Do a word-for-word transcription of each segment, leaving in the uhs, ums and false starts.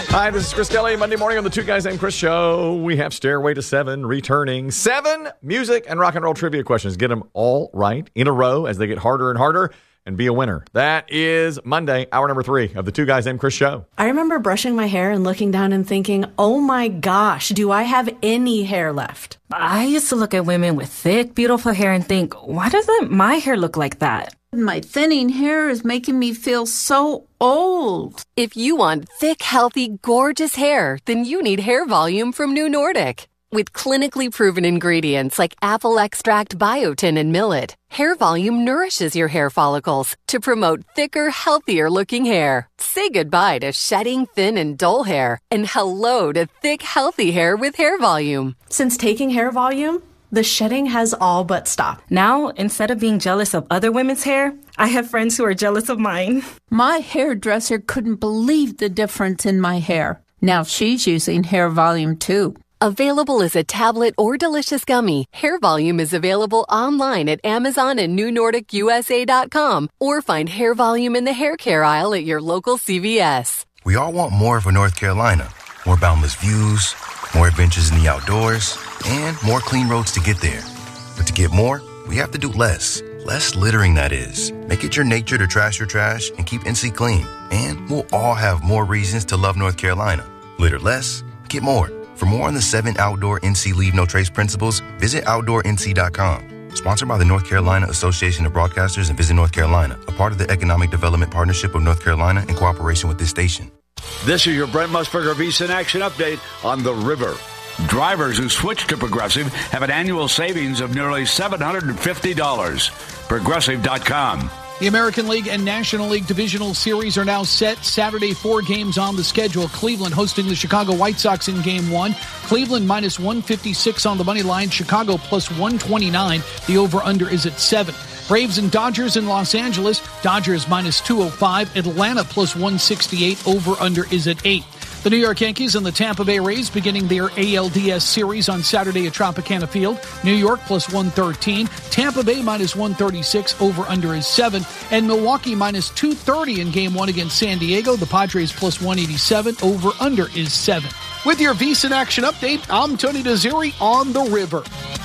Hi, this is Chris Kelly. Monday morning on the Two Guys Named Chris show. We have Stairway to Seven returning. Seven music and rock and roll trivia questions. Get them all right in a row as they get harder and harder and be a winner. That is Monday, hour number three of the Two Guys Named Chris show. I remember brushing my hair and looking down and thinking, oh my gosh, do I have any hair left? I used to look at women with thick, beautiful hair and think, why doesn't my hair look like that? My thinning hair is making me feel so old. If you want thick, healthy, gorgeous hair, then you need Hair Volume from New Nordic. With clinically proven ingredients like apple extract, biotin, and millet, Hair Volume nourishes your hair follicles to promote thicker, healthier-looking hair. Say goodbye to shedding, thin, and dull hair, and hello to thick, healthy hair with Hair Volume. Since taking Hair Volume, the shedding has all but stopped. Now, instead of being jealous of other women's hair, I have friends who are jealous of mine. My hairdresser couldn't believe the difference in my hair. Now she's using Hair Volume too. Available as a tablet or delicious gummy, Hair Volume is available online at Amazon and New Nordic U S A dot com, or find Hair Volume in the hair care aisle at your local C V S. We all want more for North Carolina. More boundless views, more adventures in the outdoors, and more clean roads to get there. But to get more, we have to do less. Less littering, that is. Make it your nature to trash your trash and keep N C clean. And we'll all have more reasons to love North Carolina. Litter less, get more. For more on the seven outdoor N C Leave No Trace principles, visit outdoor N C dot com. Sponsored by the North Carolina Association of Broadcasters and Visit North Carolina, a part of the Economic Development Partnership of North Carolina in cooperation with this station. This is your Brent Musburger VSiN Action Update on the river. Drivers who switch to Progressive have an annual savings of nearly seven hundred fifty dollars. Progressive dot com. The American League and National League Divisional Series are now set. Saturday, four games on the schedule. Cleveland hosting the Chicago White Sox in Game one. Cleveland minus one fifty-six on the money line. Chicago plus one twenty-nine. The over-under is at seven. Braves and Dodgers in Los Angeles. Dodgers minus two oh five. Atlanta plus one sixty-eight. Over-under is at eight. The New York Yankees and the Tampa Bay Rays beginning their A L D S series on Saturday at Tropicana Field. New York plus one thirteen. Tampa Bay minus one thirty-six. Over-under is seven. And Milwaukee minus two thirty in Game one against San Diego. The Padres plus one eighty-seven. Over-under is seven. With your VSiN Action Update, I'm Tony Desiri on the river.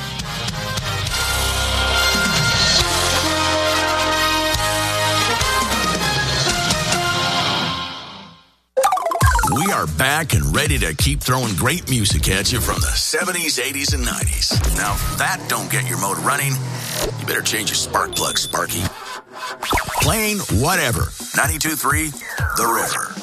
We are back and ready to keep throwing great music at you from the seventies, eighties, and nineties. Now, if that don't get your motor running, you better change your spark plug, Sparky. Playing whatever. ninety-two point three The River.